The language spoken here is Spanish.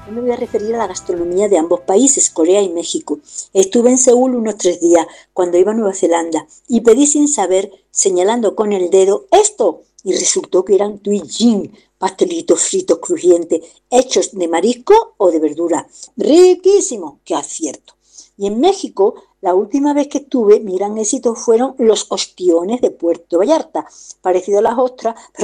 Hoy me voy a referir a la gastronomía de ambos países, Corea y México. Estuve en Seúl unos 3 días cuando iba a Nueva Zelanda y pedí sin saber, señalando con el dedo, ¡esto! Y resultó que eran tuijin, pastelitos fritos crujientes, hechos de marisco o de verdura. ¡Riquísimo! ¡Qué acierto! Y en México, la última vez que estuve, mi gran éxito fueron los ostiones de Puerto Vallarta, parecido a las ostras, pero